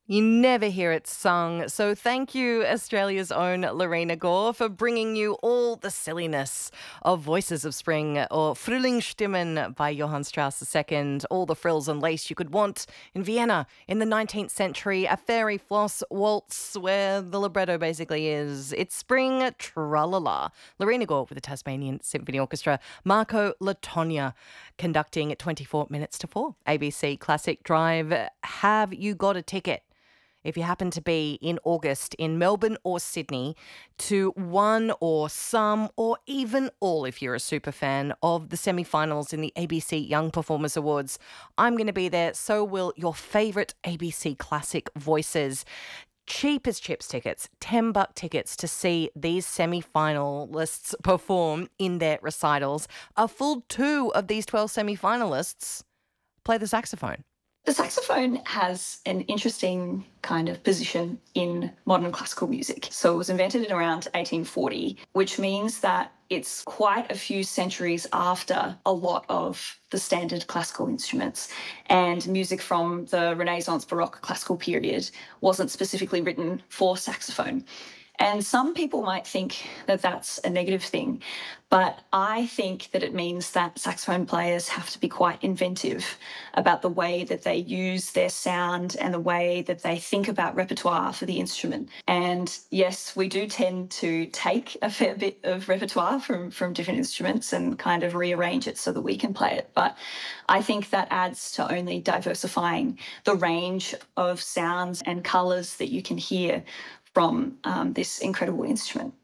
You never hear it sung. So thank you, Australia's own Lorena Gore, for bringing you all the silliness of Voices of Spring or Frühlingsstimmen by Johann Strauss II. All the frills and lace you could want in Vienna in the 19th century. A fairy floss waltz where the libretto basically is "It's spring, tra-la-la." Lorena Gore with the Tasmanian Symphony Orchestra. Marco Latonia conducting at 24 minutes to 4. ABC Classic Drive. Have you got a ticket? If you happen to be in August in Melbourne or Sydney, to one or some or even all, if you're a super fan, of the semi-finals in the ABC Young Performers Awards. I'm going to be there, so will your favourite ABC Classic voices. Cheap as chips tickets, $10 tickets to see these semi-finalists perform in their recitals. A full 2 of these 12 semi-finalists play the saxophone. The saxophone has an interesting kind of position in modern classical music. So it was invented in around 1840, which means that it's quite a few centuries after a lot of the standard classical instruments. And music from the Renaissance Baroque classical period wasn't specifically written for saxophone. And some people might think that that's a negative thing, but I think that it means that saxophone players have to be quite inventive about the way that they use their sound and the way that they think about repertoire for the instrument. And yes, we do tend to take a fair bit of repertoire from different instruments and kind of rearrange it so that we can play it. But I think that adds to only diversifying the range of sounds and colours that you can hear from this incredible instrument.